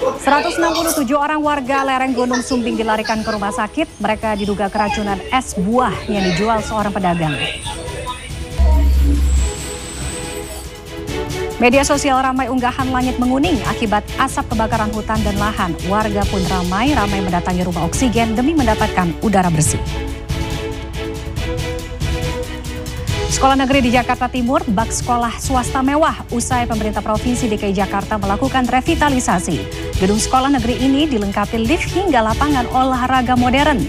167 orang warga lereng Gunung Sumbing dilarikan ke rumah sakit. Mereka diduga keracunan es buah yang dijual seorang pedagang. Media sosial ramai unggahan langit menguning akibat asap kebakaran hutan dan lahan. Warga pun ramai mendatangi rumah oksigen demi mendapatkan udara bersih. Sekolah negeri di Jakarta Timur bak sekolah swasta mewah usai pemerintah Provinsi DKI Jakarta melakukan revitalisasi. Gedung sekolah negeri ini dilengkapi lift hingga lapangan olahraga modern.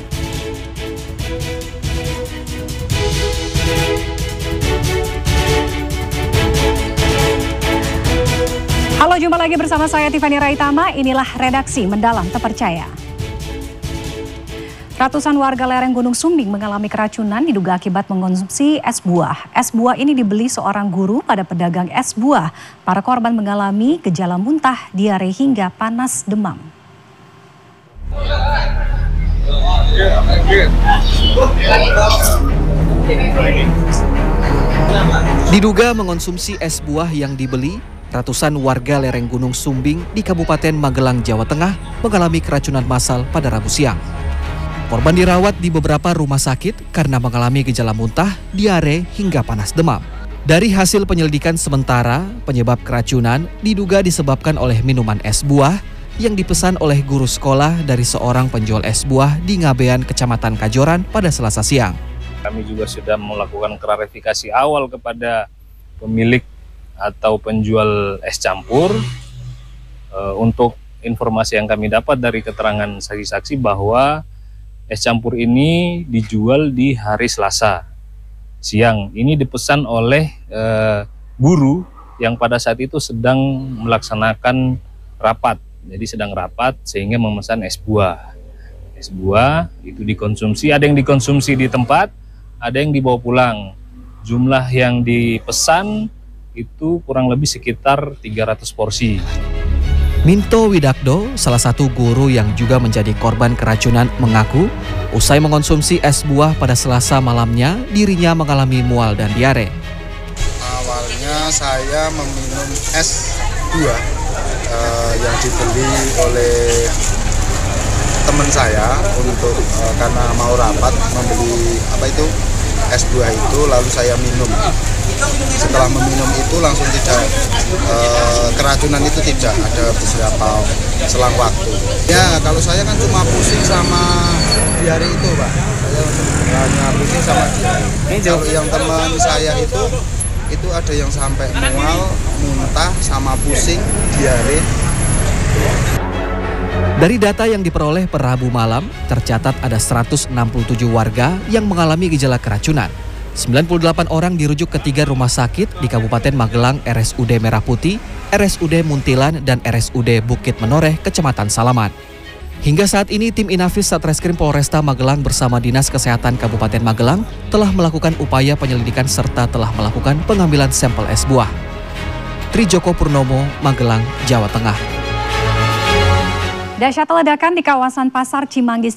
Halo, jumpa lagi bersama saya Tiffany Raitama. Inilah redaksi Mendalam Terpercaya. Ratusan warga lereng Gunung Sumbing mengalami keracunan diduga akibat mengonsumsi es buah. Es buah ini dibeli seorang guru pada pedagang es buah. Para korban mengalami gejala muntah, diare hingga panas demam. Diduga mengonsumsi es buah yang dibeli, ratusan warga lereng Gunung Sumbing di Kabupaten Magelang, Jawa Tengah mengalami keracunan massal pada Rabu siang. Korban dirawat di beberapa rumah sakit karena mengalami gejala muntah, diare, hingga panas demam. Dari hasil penyelidikan sementara, penyebab keracunan diduga disebabkan oleh minuman es buah yang dipesan oleh guru sekolah dari seorang penjual es buah di Ngabean, Kecamatan Kajoran pada Selasa siang. Kami juga sudah melakukan klarifikasi awal kepada pemilik atau penjual es campur. Untuk informasi yang kami dapat dari keterangan saksi-saksi bahwa es campur ini dijual di hari Selasa siang. Ini dipesan oleh guru yang pada saat itu sedang melaksanakan rapat. Jadi sedang rapat sehingga memesan es buah. Es buah itu dikonsumsi, ada yang dikonsumsi di tempat, ada yang dibawa pulang. Jumlah yang dipesan itu kurang lebih sekitar 300 porsi. Minto Widakdo, salah satu guru yang juga menjadi korban keracunan, mengaku usai mengonsumsi es buah pada Selasa malamnya, dirinya mengalami mual dan diare. Awalnya saya meminum es buah yang dibeli oleh teman saya untuk karena mau rapat membeli es buah itu, lalu saya minum. Setelah meminum itu langsung tidak keracunan itu tidak ada beberapa selang waktu. Ya kalau saya kan cuma pusing sama diare itu Pak. Saya hanya pusing sama diare. Kalau yang teman saya itu ada yang sampai mual, muntah, sama pusing, diare. Dari data yang diperoleh per Rabu malam, tercatat ada 167 warga yang mengalami gejala keracunan. 98 orang dirujuk ke 3 rumah sakit di Kabupaten Magelang, RSUD Merah Putih, RSUD Muntilan, dan RSUD Bukit Menoreh, Kecamatan Salaman. Hingga saat ini, tim Inafis Satreskrim Polresta Magelang bersama Dinas Kesehatan Kabupaten Magelang telah melakukan upaya penyelidikan serta telah melakukan pengambilan sampel es buah. Trijoko Purnomo, Magelang, Jawa Tengah. Dahsyat ledakan di kawasan Pasar Cimanggis